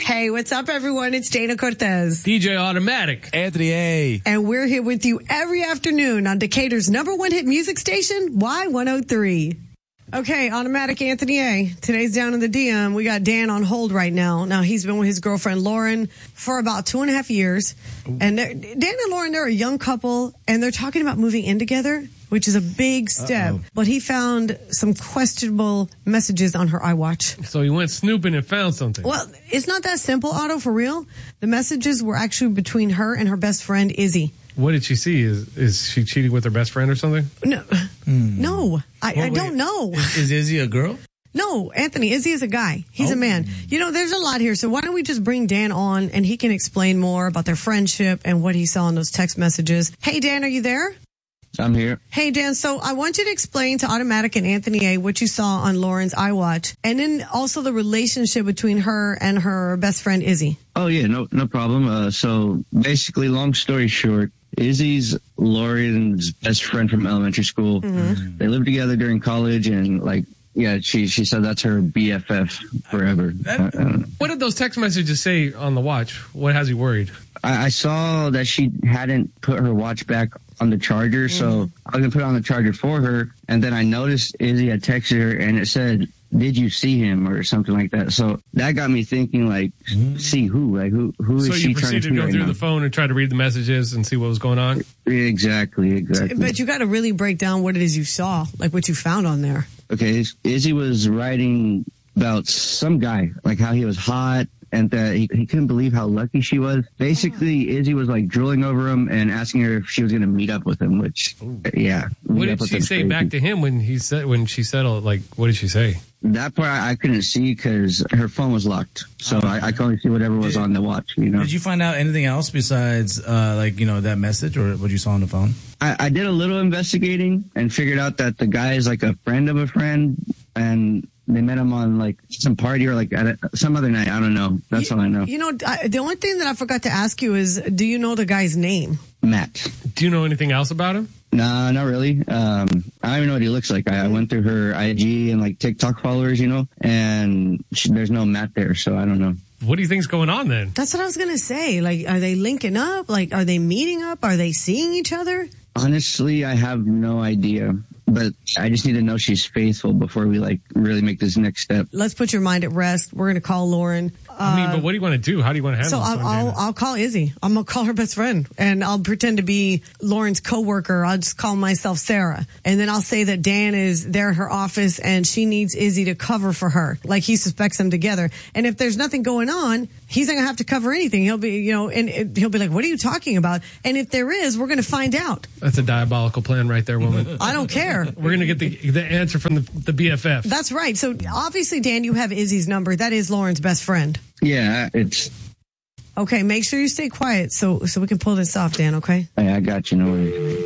Hey, what's up, everyone? It's Dana Cortez. DJ Automatic. Anthony A. And we're here with you every afternoon on Decatur's #1 hit music station, Y103. Okay, Automatic Anthony A. Today's down in the DM. We got Dan on hold right now. Now, he's been with his girlfriend, Lauren, for about 2.5 years. And Dan and Lauren, they're a young couple, and they're talking about moving in together, which is a big step. But he found some questionable messages on her iWatch. So he went snooping and found something. Well, it's not that simple, Otto, for real. The messages were actually between her and her best friend, Izzy. What did she see? Is she cheating with her best friend or something? No, I don't know. Is Izzy a girl? No, Anthony, Izzy is a guy. He's a man. You know, there's a lot here. So why don't we just bring Dan on and he can explain more about their friendship and what he saw in those text messages. Hey, Dan, are you there? I'm here. Hey, Dan, so I want you to explain to Automatic and Anthony A. what you saw on Lauren's iWatch, and then also the relationship between her and her best friend, Izzy. Oh, yeah, no problem. So basically, long story short, Izzy's Lauren's best friend from elementary school. Mm-hmm. They lived together during college, and she said that's her BFF forever. What did those text messages say on the watch? What has you worried? I saw that she hadn't put her watch back on the charger, so I was going to put it on the charger for her, and then I noticed Izzy had texted her, and it said, "Did you see him?" or something like that. So that got me thinking, see who? Who is she trying to see? So you proceeded to go right through now? the phone and try to read the messages and see what was going on? Exactly. But you got to really break down what it is you saw, like what you found on there. Okay, Izzy was writing about some guy, like how he was hot, and that he couldn't believe how lucky she was. Basically, Izzy was drooling over him and asking her if she was going to meet up with him, which, yeah. What did she say back to him when she said, what did she say? That part I couldn't see because her phone was locked. So I could only see whatever was on the watch, Did you find out anything else besides, that message or what you saw on the phone? I did a little investigating and figured out that the guy is a friend of a friend, and they met him on some party or at some other night. I don't know. That's all I know. The only thing that I forgot to ask you is, do you know the guy's name? Matt. Do you know anything else about him? Nah, not really. I don't even know what he looks like. I went through her IG and TikTok followers, and there's no Matt there, so I don't know. What do you think's going on then? That's what I was going to say. Are they linking up? Are they meeting up? Are they seeing each other? Honestly, I have no idea. But I just need to know she's faithful before we really make this next step. Let's put your mind at rest. We're going to call Lauren. But what do you want to do? How do you want to handle this? I'll call Izzy. I'm going to call her best friend, and I'll pretend to be Lauren's coworker. I'll just call myself Sarah. And then I'll say that Dan is there at her office and she needs Izzy to cover for her. He suspects them together. And if there's nothing going on, he's not going to have to cover anything. He'll be, and he'll be like, "What are you talking about?" And if there is, we're going to find out. That's a diabolical plan right there, woman. I don't care. We're going to get the answer from the BFF. That's right. So obviously, Dan, you have Izzy's number. That is Lauren's best friend. Yeah, it's... Okay, make sure you stay quiet so we can pull this off, Dan, okay? Hey, I got you. No worries.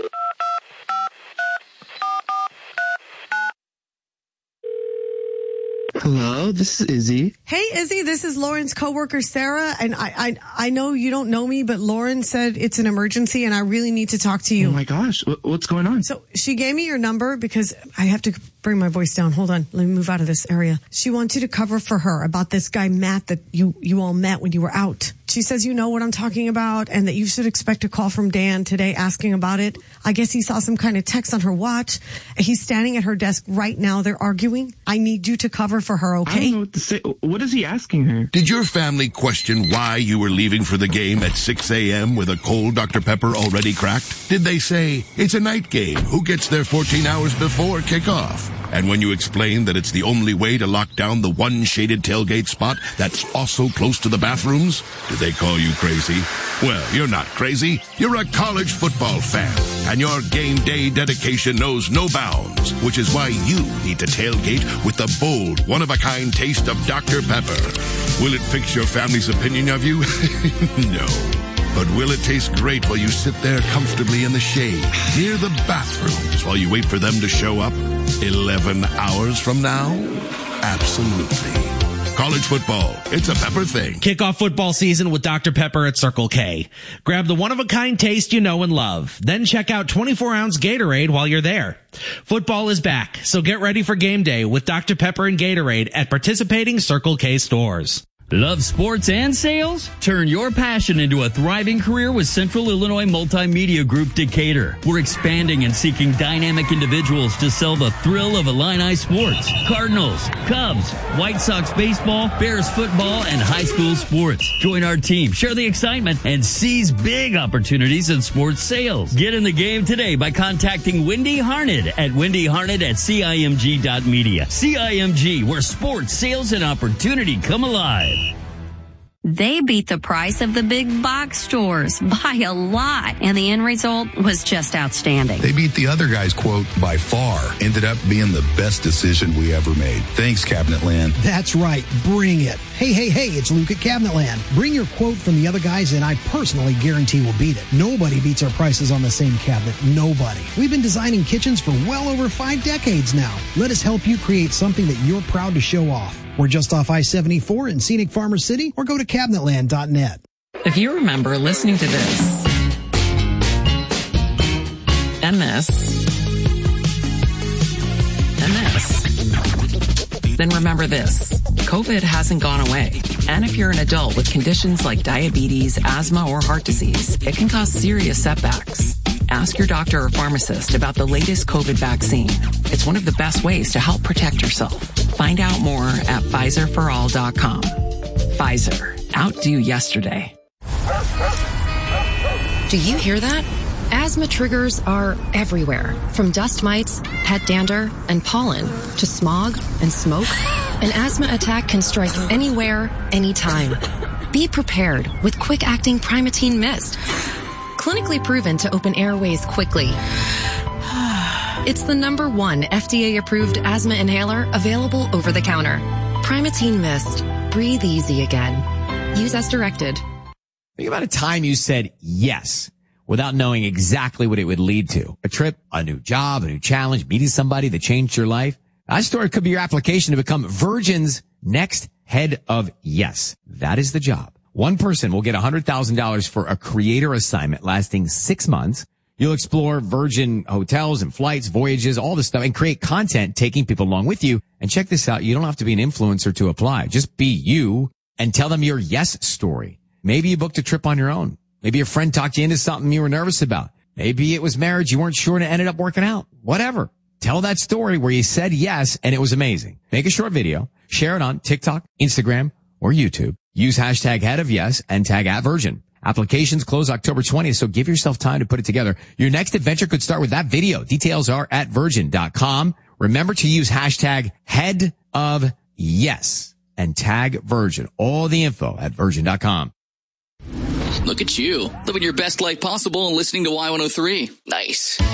Hello, this is Izzy. Hey, Izzy, this is Lauren's coworker, Sarah, and I know you don't know me, but Lauren said it's an emergency, and I really need to talk to you. Oh, my gosh. What's going on? So she gave me your number because I have to bring my voice down. Hold on. Let me move out of this area. She wants you to cover for her about this guy, Matt, that you all met when you were out. She says you know what I'm talking about and that you should expect a call from Dan today asking about it. I guess he saw some kind of text on her watch. He's standing at her desk right now. They're arguing. I need you to cover for her, okay? I don't know what to say. What is he asking her? Did your family question why you were leaving for the game at 6 a.m. with a cold Dr. Pepper already cracked? Did they say, it's a night game, who gets there 14 hours before kickoff? And when you explained that it's the only way to lock down the one shaded tailgate spot that's also close to the bathrooms, did they call you crazy? Well, you're not crazy. You're a college football fan. And your game day dedication knows no bounds, which is why you need to tailgate with the bold, one-of-a-kind taste of Dr. Pepper. Will it fix your family's opinion of you? No. But will it taste great while you sit there comfortably in the shade, near the bathrooms, while you wait for them to show up 11 hours from now? Absolutely. College football, it's a Pepper thing. Kick off football season with Dr. Pepper at Circle K. Grab the one-of-a-kind taste you know and love. Then check out 24-ounce Gatorade while you're there. Football is back, so get ready for game day with Dr. Pepper and Gatorade at participating Circle K stores. Love sports and sales? Turn your passion into a thriving career with Central Illinois Multimedia Group Decatur. We're expanding and seeking dynamic individuals to sell the thrill of Illini sports. Cardinals, Cubs, White Sox baseball, Bears football, and high school sports. Join our team, share the excitement, and seize big opportunities in sports sales. Get in the game today by contacting Wendy Harned at wendyharned@cimg.media. CIMG, where sports, sales, and opportunity come alive. They beat the price of the big box stores by a lot, and the end result was just outstanding. They beat the other guy's quote by far. Ended up being the best decision we ever made. Thanks, Cabinetland. That's right. Bring it. Hey, it's Luke at Cabinetland. Bring your quote from the other guys, and I personally guarantee we'll beat it. Nobody beats our prices on the same cabinet. Nobody. We've been designing kitchens for well over 5 decades now. Let us help you create something that you're proud to show off. We're just off I-74 in scenic Farmer City, or go to cabinetland.net. If you remember listening to this, and this, and this, then remember this. COVID hasn't gone away. And if you're an adult with conditions like diabetes, asthma, or heart disease, it can cause serious setbacks. Ask your doctor or pharmacist about the latest COVID vaccine. It's one of the best ways to help protect yourself. Find out more at PfizerForAll.com. Pfizer. Outdo yesterday. Do you hear that? Asthma triggers are everywhere, from dust mites, pet dander, and pollen, to smog and smoke. An asthma attack can strike anywhere, anytime. Be prepared with quick-acting Primatene Mist. Clinically proven to open airways quickly. It's the #1 FDA-approved asthma inhaler available over the counter. Primatene Mist. Breathe easy again. Use as directed. Think about a time you said yes without knowing exactly what it would lead to. A trip, a new job, a new challenge, meeting somebody that changed your life. That story could be your application to become Virgin's next head of yes. That is the job. One person will get $100,000 for a creator assignment lasting 6 months. You'll explore Virgin hotels and flights, voyages, all this stuff, and create content taking people along with you. And check this out. You don't have to be an influencer to apply. Just be you and tell them your yes story. Maybe you booked a trip on your own. Maybe a friend talked you into something you were nervous about. Maybe it was marriage you weren't sure and it ended up working out. Whatever. Tell that story where you said yes and it was amazing. Make a short video, share it on TikTok, Instagram, or YouTube. Use hashtag head of yes and tag @Virgin. Applications close October 20th, so give yourself time to put it together. Your next adventure could start with that video. Details are at virgin.com. Remember to use hashtag head of yes and tag Virgin. All the info at virgin.com. Look at you, living your best life possible and listening to Y103. Nice.